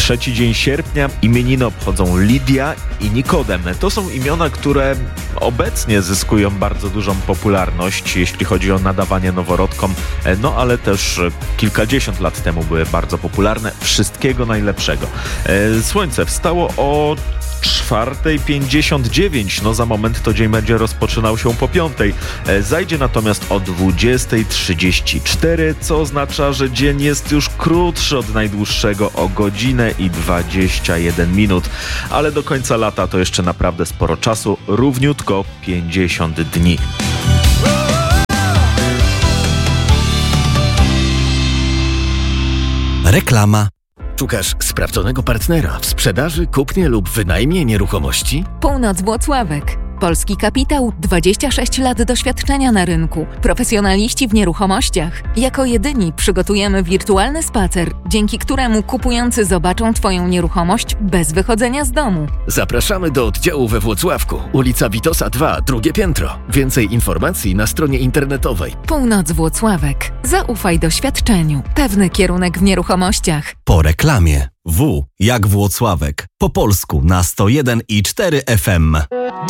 trzeci dzień sierpnia. Imieniny obchodzą Lidia i Nikodem. To są imiona, które obecnie zyskują bardzo dużą popularność, jeśli chodzi o nadawanie noworodkom, no ale też kilkadziesiąt lat temu były bardzo popularne. Wszystkiego najlepszego. Słońce wstało o 4:59, no za moment to dzień będzie rozpoczynał się po 5:00. Zajdzie natomiast o 20:34, co oznacza, że dzień jest już krótszy od najdłuższego o godzinę i 21 minut. Ale do końca lata to jeszcze naprawdę sporo czasu, równiutko 50 dni. Reklama. Szukasz sprawdzonego partnera w sprzedaży, kupnie lub wynajmie nieruchomości? Północ Włocławek. Polski kapitał, 26 lat doświadczenia na rynku. Profesjonaliści w nieruchomościach. Jako jedyni przygotujemy wirtualny spacer, dzięki któremu kupujący zobaczą Twoją nieruchomość bez wychodzenia z domu. Zapraszamy do oddziału we Włocławku, ulica Witosa 2, drugie piętro. Więcej informacji na stronie internetowej. Północ Włocławek. Zaufaj doświadczeniu. Pewny kierunek w nieruchomościach. Po reklamie. W jak Włocławek. Po polsku na 101,4 FM.